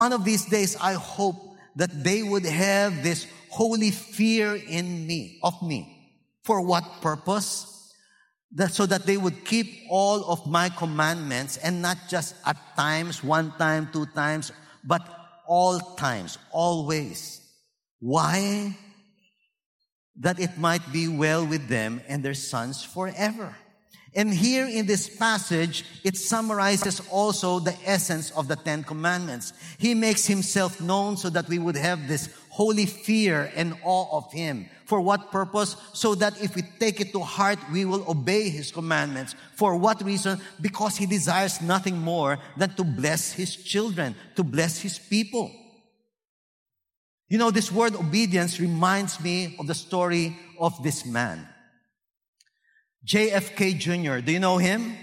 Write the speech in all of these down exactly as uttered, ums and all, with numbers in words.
One of these days, I hope that they would have this holy fear in me, of me. For what purpose? That so that they would keep all of my commandments, and not just at times, one time, two times, but all times, always. Why? That it might be well with them and their sons forever. And here in this passage, it summarizes also the essence of the Ten Commandments. He makes himself known so that we would have this holy fear and awe of him. For what purpose? So that if we take it to heart, we will obey his commandments. For what reason? Because he desires nothing more than to bless his children, to bless his people. You know, this word obedience reminds me of the story of this man, J F K Junior Do you know him?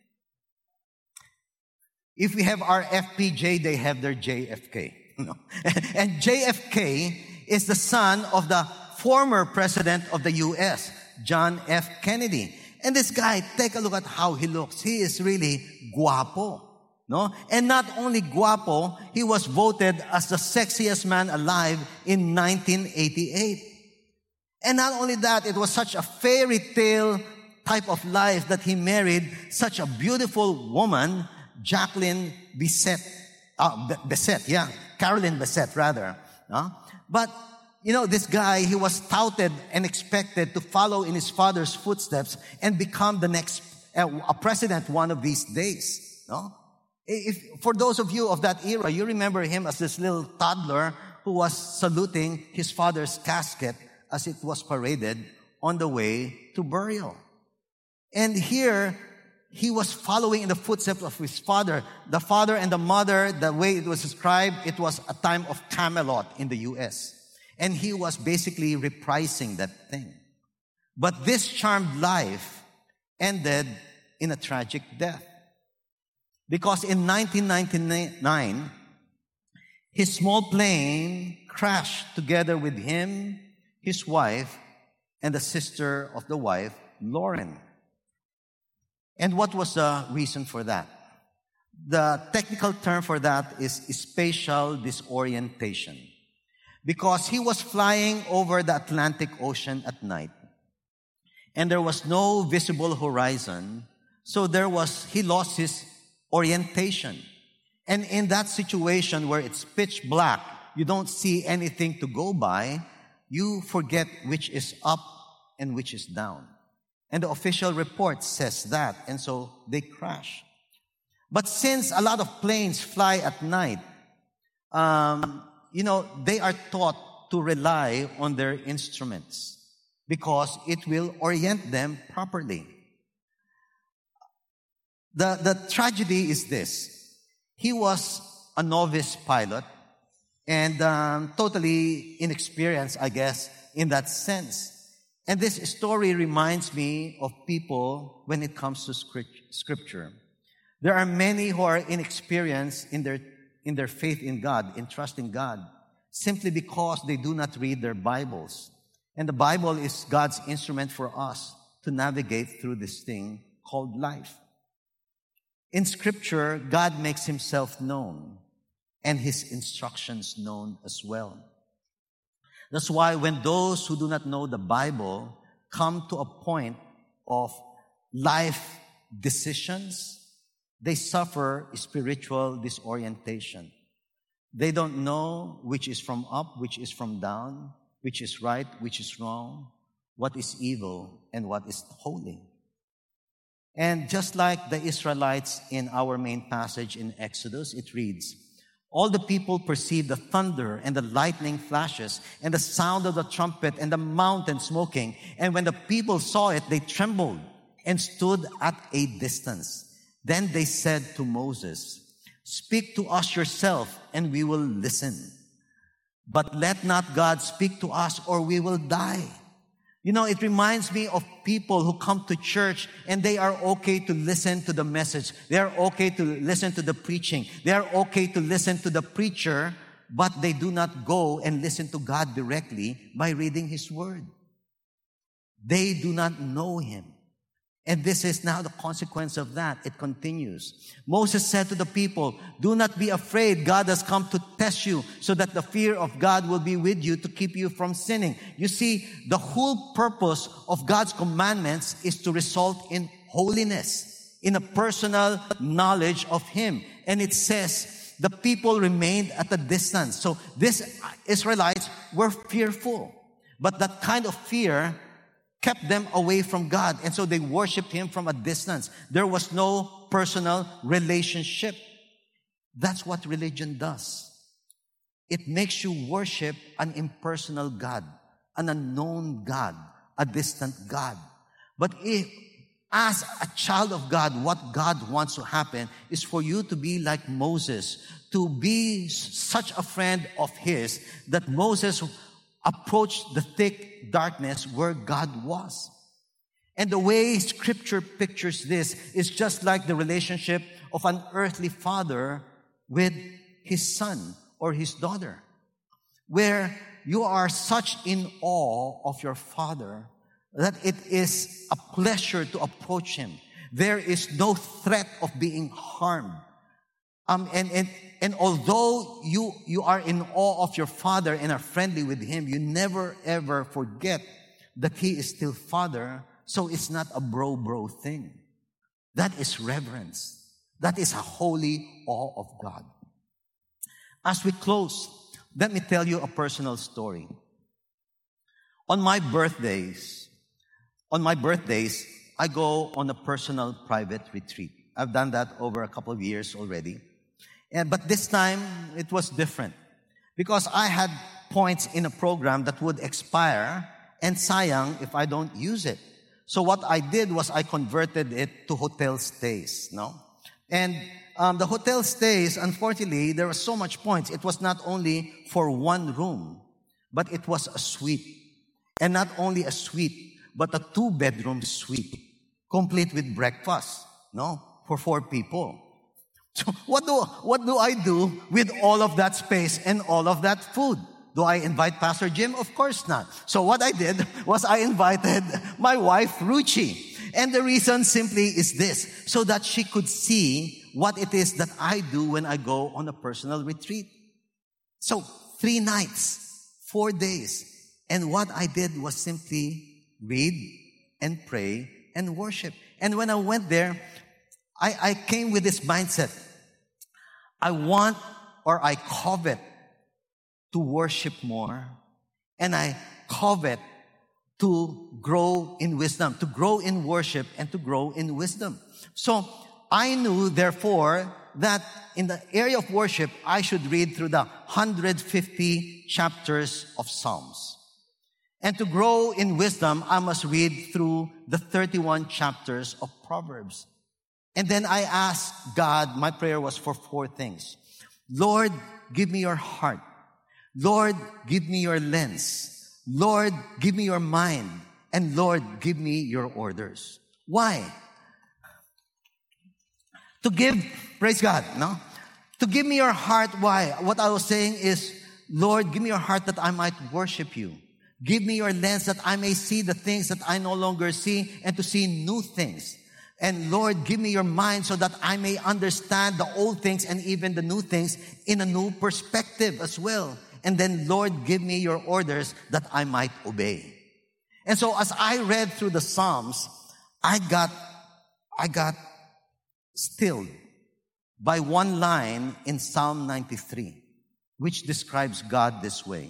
If we have our F P J, they have their J F K. No. And J F K is the son of the former president of the U S, John F. Kennedy. And this guy, take a look at how he looks. He is really guapo. No? And not only guapo, he was voted as the sexiest man alive in nineteen eighty-eight. And not only that, it was such a fairy tale type of life that he married such a beautiful woman, Jacqueline Bisset. Uh, Bisset, yeah. Carolyn Bisset, rather. Uh, but, you know, this guy, he was touted and expected to follow in his father's footsteps and become the next uh, a president one of these days. No? If, for those of you of that era, you remember him as this little toddler who was saluting his father's casket as it was paraded on the way to burial. And here, he was following in the footsteps of his father. The father and the mother, the way it was described, it was a time of Camelot in the U S. And he was basically reprising that thing. But this charmed life ended in a tragic death. Because in nineteen ninety-nine, his small plane crashed together with him, his wife, and the sister of the wife, Lauren. And what was the reason for that? The technical term for that is spatial disorientation. Because he was flying over the Atlantic Ocean at night, and there was no visible horizon, so there was, he lost his orientation. And in that situation where it's pitch black, you don't see anything to go by, you forget which is up and which is down. And the official report says that, and so they crash. But since a lot of planes fly at night, um, you know, they are taught to rely on their instruments because it will orient them properly. The, the tragedy is this. He was a novice pilot and um, totally inexperienced, I guess, in that sense. And this story reminds me of people when it comes to scripture. There are many who are inexperienced in their, in their faith in God, in trusting God, simply because they do not read their Bibles. And the Bible is God's instrument for us to navigate through this thing called life. In Scripture, God makes himself known and his instructions known as well. That's why when those who do not know the Bible come to a point of life decisions, they suffer spiritual disorientation. They don't know which is from up, which is from down, which is right, which is wrong, what is evil, and what is holy. And just like the Israelites in our main passage in Exodus, it reads, all the people perceived the thunder and the lightning flashes and the sound of the trumpet and the mountain smoking. And when the people saw it, they trembled and stood at a distance. Then they said to Moses, speak to us yourself and we will listen. But let not God speak to us or we will die. You know, it reminds me of people who come to church and they are okay to listen to the message. They are okay to listen to the preaching. They are okay to listen to the preacher, but they do not go and listen to God directly by reading His Word. They do not know Him. And this is now the consequence of that. It continues. Moses said to the people, "Do not be afraid. God has come to test you so that the fear of God will be with you to keep you from sinning." You see, the whole purpose of God's commandments is to result in holiness, in a personal knowledge of Him. And it says, the people remained at a distance. So these Israelites were fearful. But that kind of fear kept them away from God. And so they worshiped Him from a distance. There was no personal relationship. That's what religion does. It makes you worship an impersonal God, an unknown God, a distant God. But if, as a child of God, what God wants to happen is for you to be like Moses, to be such a friend of His that Moses approached the thick darkness where God was. And the way Scripture pictures this is just like the relationship of an earthly father with his son or his daughter, where you are such in awe of your father that it is a pleasure to approach him. There is no threat of being harmed. Um, and, and, and although you, you are in awe of your father and are friendly with him, you never ever forget that he is still father. So it's not a bro bro thing. That is reverence. That is a holy awe of God. As we close, let me tell you a personal story. On my birthdays, on my birthdays, I go on a personal private retreat. I've done that over a couple of years already. And, but this time, it was different. Because I had points in a program that would expire and sayang if I don't use it. So what I did was I converted it to hotel stays, no? And um, the hotel stays, unfortunately, there was so much points. It was not only for one room, but it was a suite. And not only a suite, but a two-bedroom suite, complete with breakfast, no? For four people. So what do, what do I do with all of that space and all of that food? Do I invite Pastor Jim? Of course not. So what I did was I invited my wife, Ruchi. And the reason simply is this, so that she could see what it is that I do when I go on a personal retreat. So three nights, four days. And what I did was simply read and pray and worship. And when I went there, I, I came with this mindset. I want or I covet to worship more. And I covet to grow in wisdom, to grow in worship and to grow in wisdom. So I knew, therefore, that in the area of worship, I should read through the one hundred fifty chapters of Psalms. And to grow in wisdom, I must read through the thirty-one chapters of Proverbs. And then I asked God, my prayer was for four things. Lord, give me your heart. Lord, give me your lens. Lord, give me your mind. And Lord, give me your orders. Why? To give, praise God, no? To give me your heart, why? What I was saying is, Lord, give me your heart that I might worship you. Give me your lens that I may see the things that I no longer see and to see new things. And Lord, give me your mind so that I may understand the old things and even the new things in a new perspective as well. And then, Lord, give me your orders that I might obey. And so as I read through the Psalms, I got, I got stilled by one line in Psalm ninety-three, which describes God this way.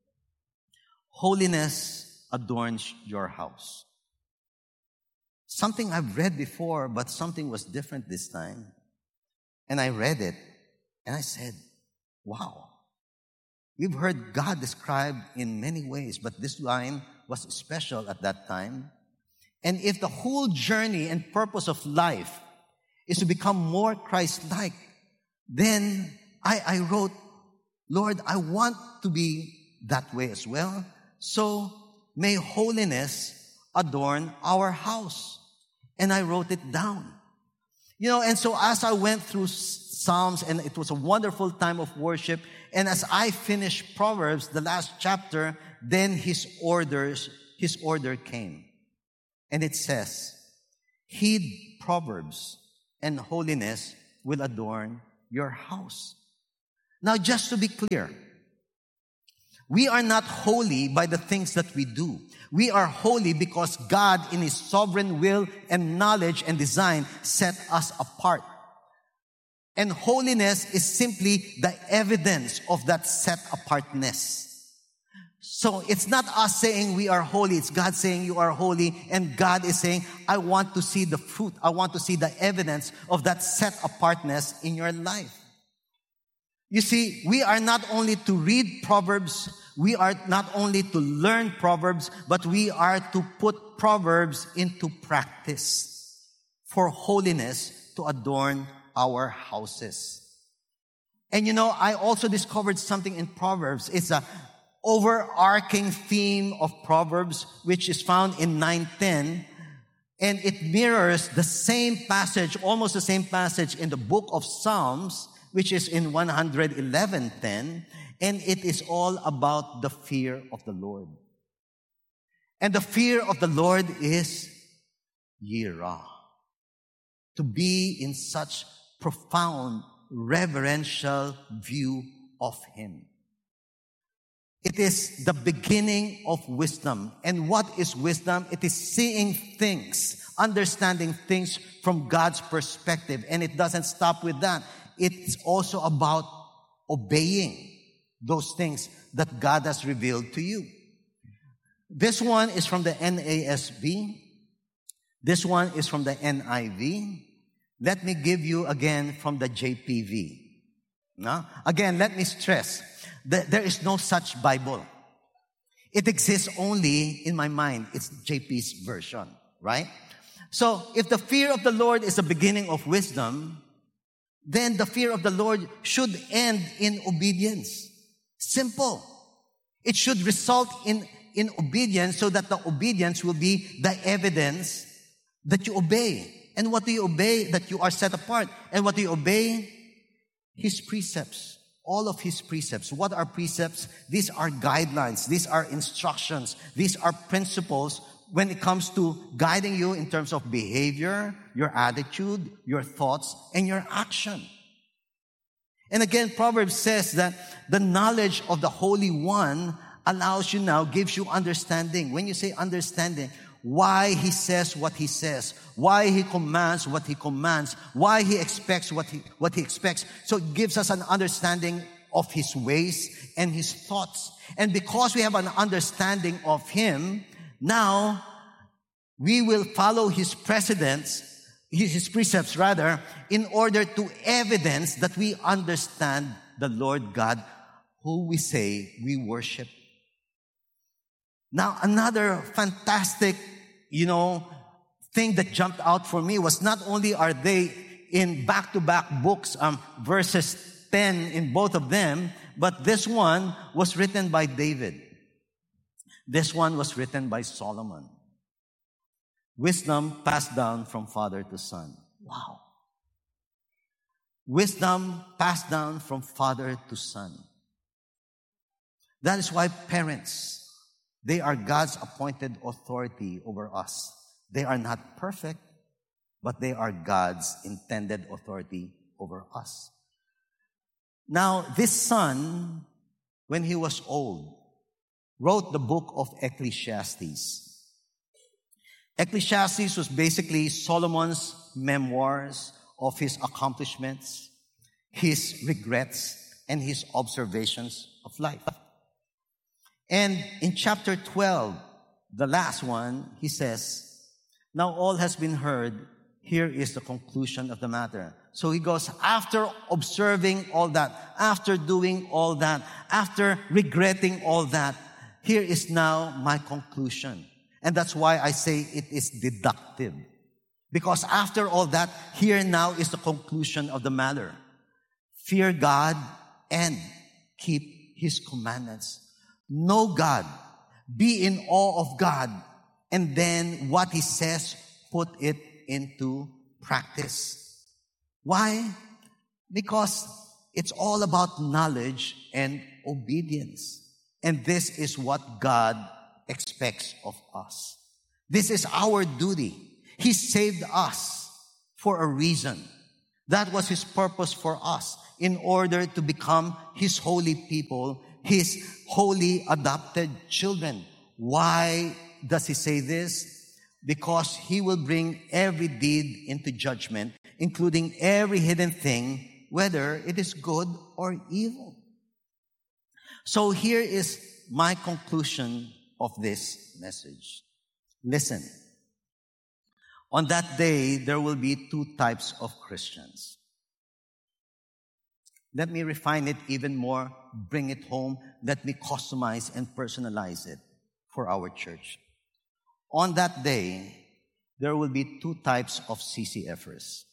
Holiness adorns your house. Something I've read before, but something was different this time. And I read it, and I said, wow. We've heard God described in many ways, but this line was special at that time. And if the whole journey and purpose of life is to become more Christ-like, then I, I wrote, Lord, I want to be that way as well. So may holiness adorn our house. And I wrote it down. You know, and so as I went through Psalms, and it was a wonderful time of worship, and as I finished Proverbs, the last chapter, then his orders, his order came. And it says, Heed Proverbs, and holiness will adorn your house. Now, just to be clear, we are not holy by the things that we do. We are holy because God, in His sovereign will and knowledge and design, set us apart. And holiness is simply the evidence of that set apartness. So it's not us saying we are holy. It's God saying you are holy. And God is saying, I want to see the fruit. I want to see the evidence of that set apartness in your life. You see, we are not only to read Proverbs, we are not only to learn Proverbs, but we are to put Proverbs into practice for holiness to adorn our houses. And you know, I also discovered something in Proverbs. It's a overarching theme of Proverbs, which is found in nine ten, and it mirrors the same passage, almost the same passage in the book of Psalms, which is in one eleven ten, and it is all about the fear of the Lord. And the fear of the Lord is yirah, to be in such profound reverential view of Him. It is the beginning of wisdom. And what is wisdom? It is seeing things, understanding things from God's perspective. And it doesn't stop with that. It's also about obeying those things that God has revealed to you. This one is from the N A S B. This one is from the N I V. Let me give you again from the J P V. Now, again, let me stress that there is no such Bible. It exists only in my mind. It's J P's version, right? So, if the fear of the Lord is the beginning of wisdom, then the fear of the Lord should end in obedience. Simple. It should result in, in obedience so that the obedience will be the evidence that you obey. And what do you obey? That you are set apart. And what do you obey? His precepts. All of His precepts. What are precepts? These are guidelines. These are instructions. These are principles when it comes to guiding you in terms of behavior, your attitude, your thoughts, and your action. And again, Proverbs says that the knowledge of the Holy One allows you now, gives you understanding. When you say understanding, why He says what He says, why He commands what He commands, why He expects what He, what He expects. So it gives us an understanding of His ways and His thoughts. And because we have an understanding of Him, now we will follow His precedents, His precepts rather, in order to evidence that we understand the Lord God who we say we worship. Now, another fantastic, you know, thing that jumped out for me was not only are they in back-to-back books, um, verses ten in both of them, but this one was written by David. This one was written by Solomon. Wisdom passed down from father to son. Wow. Wisdom passed down from father to son. That is why parents, they are God's appointed authority over us. They are not perfect, but they are God's intended authority over us. Now, this son, when he was old, wrote the book of Ecclesiastes. Ecclesiastes was basically Solomon's memoirs of his accomplishments, his regrets, and his observations of life. And in chapter twelve, the last one, he says, now all has been heard. Here is the conclusion of the matter. So he goes, after observing all that, after doing all that, after regretting all that, here is now my conclusion. And that's why I say it is deductive. Because after all that, here now is the conclusion of the matter. Fear God and keep His commandments. Know God. Be in awe of God. And then what He says, put it into practice. Why? Because it's all about knowledge and obedience. And this is what God expects of us. This is our duty. He saved us for a reason. That was His purpose for us, in order to become His holy people, His holy adopted children. Why does He say this? Because He will bring every deed into judgment, including every hidden thing, whether it is good or evil. So here is my conclusion of this message. Listen. On that day, there will be two types of Christians. Let me refine it even more, bring it home. Let me customize and personalize it for our church. On that day, there will be two types of C C Fers.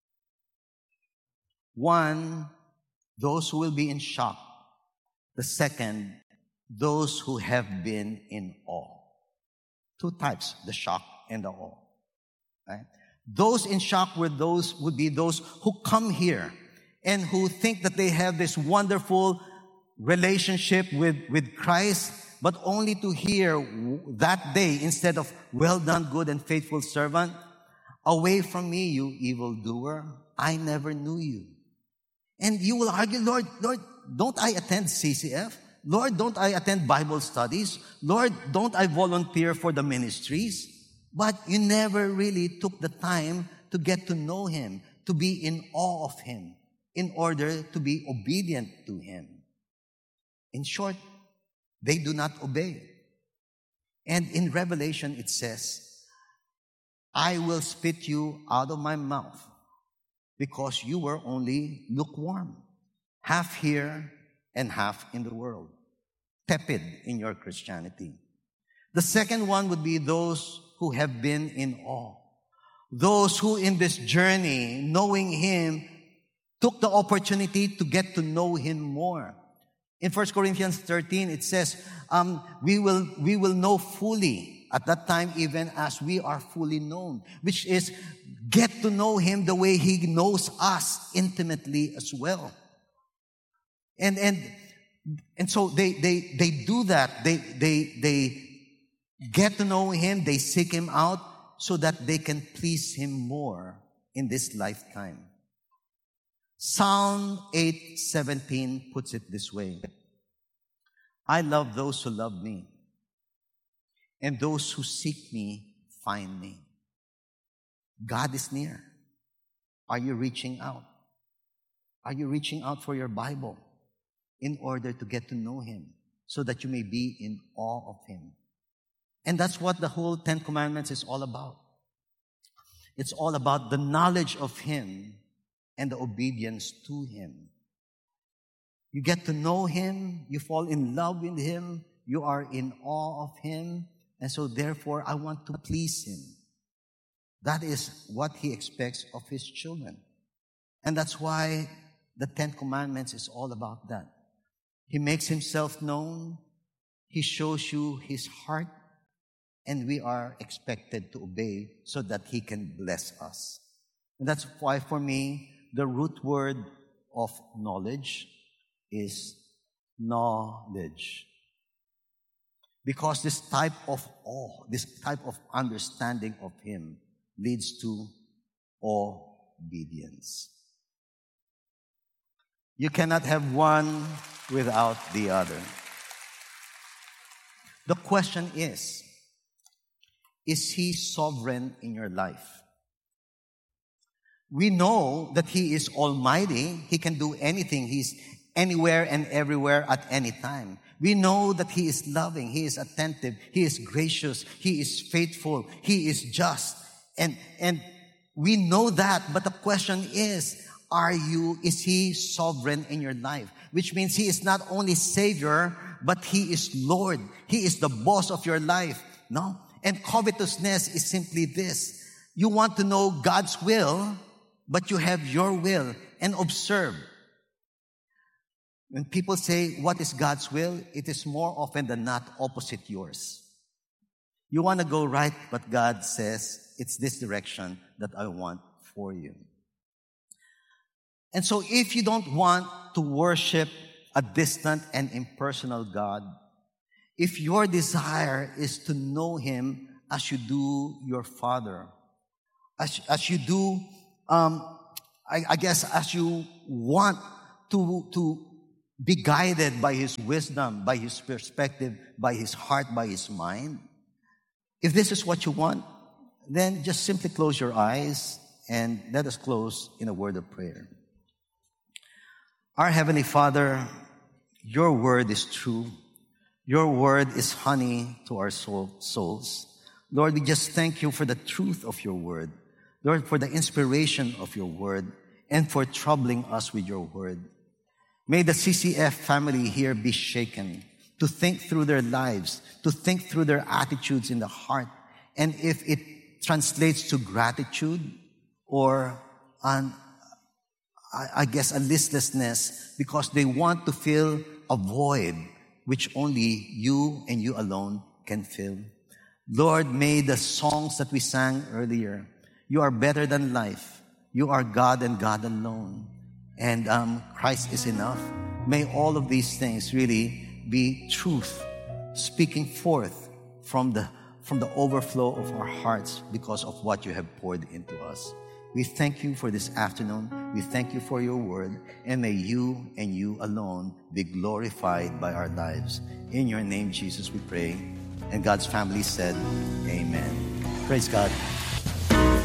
One, those who will be in shock. The second, those who have been in awe. Two types, the shock and the awe. Right? Those in shock were those would be those who come here and who think that they have this wonderful relationship with, with Christ, but only to hear that day, instead of, well done, good and faithful servant, away from me, you evildoer, I never knew you. And you will argue, Lord, Lord, don't I attend C C F? Lord, don't I attend Bible studies? Lord, don't I volunteer for the ministries? But you never really took the time to get to know Him, to be in awe of Him, in order to be obedient to Him. In short, they do not obey. And in Revelation it says, I will spit you out of my mouth because you were only lukewarm, half here and half in the world, tepid in your Christianity. The second one would be those who have been in awe. Those who in this journey, knowing Him, took the opportunity to get to know Him more. In First Corinthians thirteen, it says, um, we will, we will know fully at that time, even as we are fully known, which is get to know Him the way He knows us intimately as well. And, and, and so they, they, they do that. They, they, they get to know Him, they seek Him out so that they can please Him more in this lifetime. Psalm eight seventeen puts it this way. I love those who love me, and those who seek me find me. God is near. Are you reaching out? Are you reaching out for your Bible in order to get to know Him so that you may be in awe of Him? And that's what the whole Ten Commandments is all about. It's all about the knowledge of Him and the obedience to Him. You get to know Him, you fall in love with Him, you are in awe of Him, and so therefore I want to please Him. That is what He expects of His children. And that's why the Ten Commandments is all about that. He makes Himself known, He shows you His heart, and we are expected to obey so that He can bless us. And that's why for me, the root word of knowledge is knowledge. Because this type of awe, this type of understanding of Him leads to obedience. You cannot have one without the other. The question is, is He sovereign in your life? We know that He is almighty. He can do anything. He's anywhere and everywhere at any time. We know that He is loving. He is attentive. He is gracious. He is faithful. He is just. And, and we know that. But the question is, are you, is He sovereign in your life? Which means He is not only Savior, but He is Lord. He is the boss of your life. No? And covetousness is simply this. You want to know God's will, but you have your will, and observe. When people say, what is God's will? It is more often than not opposite yours. You want to go right, but God says, it's this direction that I want for you. And so if you don't want to worship a distant and impersonal God, if your desire is to know Him as you do your Father, as, as you do, um, I, I guess as you want to, to be guided by His wisdom, by His perspective, by His heart, by His mind. If this is what you want, then just simply close your eyes and let us close in a word of prayer. Our Heavenly Father, Your word is true. Your word is honey to our soul, souls. Lord, we just thank You for the truth of Your word. Lord, for the inspiration of Your word and for troubling us with Your word. May the C C F family here be shaken to think through their lives, to think through their attitudes in the heart. And if it translates to gratitude or an, I guess a listlessness because they want to fill a void which only You and You alone can fill. Lord, may the songs that we sang earlier, You are better than life. You are God and God alone. And um, Christ is enough. May all of these things really be truth speaking forth from the from the overflow of our hearts because of what You have poured into us. We thank You for this afternoon. We thank You for Your word. And may You and You alone be glorified by our lives. In Your name, Jesus, we pray. And God's family said, Amen. Praise God.